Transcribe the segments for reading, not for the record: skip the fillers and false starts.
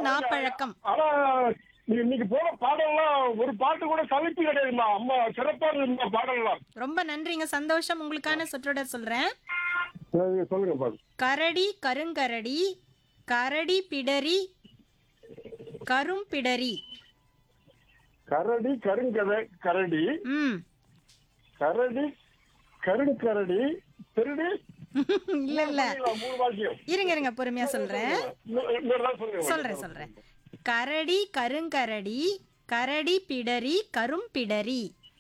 நாப்பழக்கம். ஆனா இன்னைக்கு போன பாடல்லாம் ஒரு பாட்டு கூட சலிப்பு கிடையாதுமா. அம்மா சிறப்பா இருந்த பாடல்லாம். ரொம்ப நன்றிங்க, சந்தோஷம். உங்களுக்கான சொற்றொடர் சொல்றேன். சொல்லுங்க பாரு. கரடி கருங்கரடி, கரடி பிடரி கரும்பிடரி. கரடி கரடி ம் கரடி கருங்கரடி திருடி இல்ல இல்ல, மூணு வாக்கியம். இருங்க பொறுமையா சொல்றேன். சொல்றேன் சொல்றேன். கரடி கருங்கரடி, கரடி பிடரி கரும்பிடரி.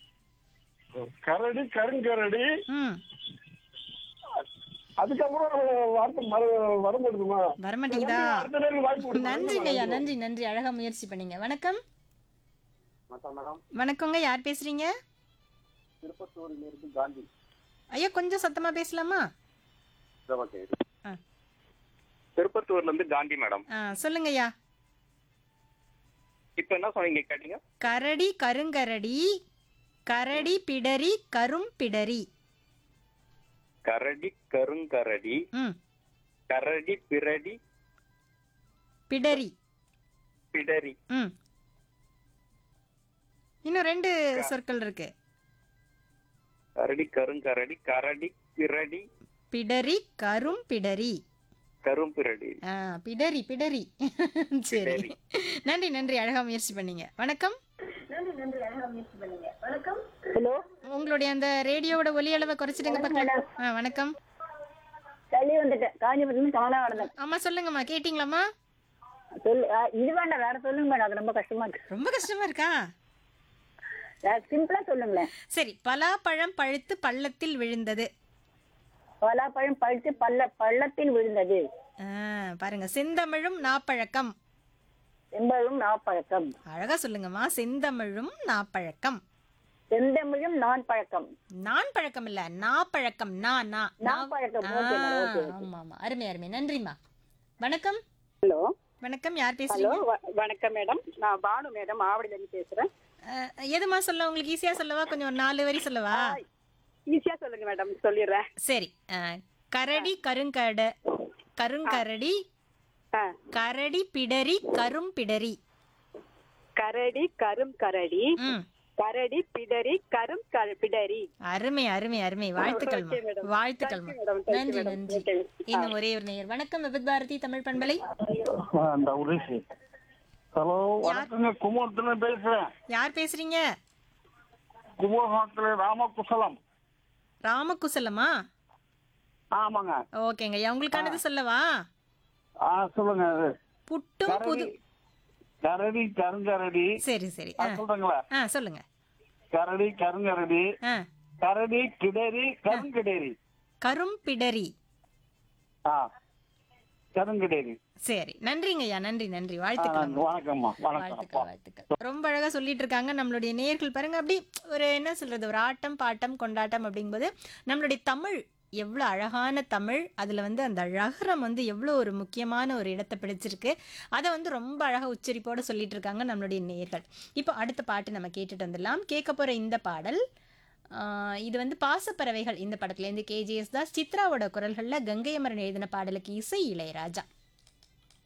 கரடி கருங்கரடி. ம் அதுக்கப்புறம் வார்த்தை வர மாட்டேங்குமா? வரமாட்டேங்குதா? அடுத்த நேரம் வாய்ப்பு கொடுங்க. நன்றிங்கய்யா, நன்றி நன்றி, அழகா முயற்சி பண்ணீங்க. வணக்கம். வணக்கங்க, யார் பேசுறீங்க? திருப்பத்தூரிலிருந்து காந்தி. ஐயா கொஞ்சம் சத்தமா பேசலாமா? ஆ. திருப்பத்தூர்ல இருந்து காந்தி மேடம். சொல்லுங்கய்யா. இப்ப என்ன சொன்னீங்க கேட்டீங்க? கரடி கருங்கரடி, கரடி பிடரி கரும்பிடரி. கரடி கருங்கரடி, ம் கரடி பிரடி பிடரி. பிடரி. ம் இன்னும் 2 சொற்கள் இருக்கு. கரடி கருங்கரடி, கரடி பிரடி பிடரி கரும்பிடரி. கரும்பிரடி. பிடரி பிடரி. சரி, நன்றி நன்றி, அழகா முயற்சி பண்ணீங்க. வணக்கம். ஹலோ, உங்களுடைய அந்த ரேடியோவோட ஒலி அளவை குறைச்சிடுங்க பக்கம். வணக்கம். தள்ளி வந்துட்டேன். காஞ்சிபுரத்துல காணா வந்தேன். ஆமா சொல்லுங்கம்மா, கேட்டீங்களாம்மா? சொல்லு. இது வேண்டாம், வேற சொல்லுங்க மேடம். அது ரொம்ப கஷ்டமா இருக்கு. ரொம்ப கஷ்டமா இருக்கா? சிம்பிளா சொல்லுங்களேன். சரி, பலாப்பழம் பழுத்து பள்ளத்தில் விழுந்தது. பலாப்பழம் பழுத்து பள்ளத்தில் விழுந்தது. பாருங்க, செந்தமிழும் நாப்பழக்கம். செம்பழும் நாப்பழக்கம். அழகா சொல்லுங்கம்மா, செந்தமிழும் நாப்பழக்கம். செந்தமிழும் நான் பழக்கம். நான் பழக்கம் இல்ல, நாப்பழக்கம். நாப்பழக்கம். ஆமா ஆமா, அருமை அருமை, நன்றிம்மா. வணக்கம். ஹலோ வணக்கம், யார் பேசுறீங்க? வணக்கம் மேடம், நான் பானு மேடம், ஆவடியில இருந்து பேசுறேன். எதுமா சொல்ல? உங்களுக்கு ஈஸியா சொல்லவா, கொஞ்சம் ஒரு 4 வரி சொல்லவா? ஈஸியா சொல்லுங்க மேடம், சொல்லிடுறேன். சரி. கரடி கருங்கரடி, கரடி பிடரி கரும்பிடரி. கரடி கருங்கரடி, கரடி பிடரி பிடரி. அருமை அருமை அருமை, வாழ்த்துக்கள் வாழ்த்துக்கள். நன்றி நன்றி. இன்னும் ஒரே ஒரு நேயர். வணக்கம், விபத் பாரதி தமிழ் பண்பலை. ஹலோ, வணக்கங்க. குமரத்துல பேசுறேன். யார் பேசுறீங்க? கும்பகோணத்துல ராமகுசலம். ராமகுசலமா? ஆமாங்க. ஓகேங்க, உங்களுக்கானது சொல்லவா? சொல்லுங்க. புட்டும் புது கரடி கருங்கரடி. சரி சரி, சொல்றீங்களா? சொல்லுங்க. கரடி கருங்கரடி, கரடி கிடரி கருங்கிடரி. கரும்பிடரி. கருங்கிடரி. சரி, நன்றிங்கய்யா, நன்றி நன்றி, வாழ்த்துக்கள். வணக்கம்மா. வாழ்த்துக்கள் வாழ்த்துக்கள். ரொம்ப அழகா சொல்லிட்டு இருக்காங்க நம்மளுடைய நேயர்கள். பாருங்க, அப்படி ஒரு என்ன சொல்றது, ஒரு ஆட்டம் பாட்டம் கொண்டாட்டம் அப்படிங்கும்போது நம்மளுடைய தமிழ் எவ்வளோ அழகான தமிழ், அதில் வந்து அந்த ழகரம் வந்து எவ்வளோ ஒரு முக்கியமான ஒரு இடத்தை பிடிச்சிருக்கு. அதை வந்து ரொம்ப அழகாக உச்சரிப்போடு சொல்லிட்டு இருக்காங்க நம்மளுடைய நேயர்கள். இப்போ அடுத்த பாட்டு நம்ம கேட்டுட்டு வந்துடலாம். கேட்க போகிற இந்த பாடல், இது வந்து பாசப்பறவைகள் இந்த படத்துலேருந்து கேஜிஎஸ் தாஸ், சித்ராவோட குரல்களில் கங்கை அமரன் எழுதின பாடலுக்கு இசை இளையராஜா.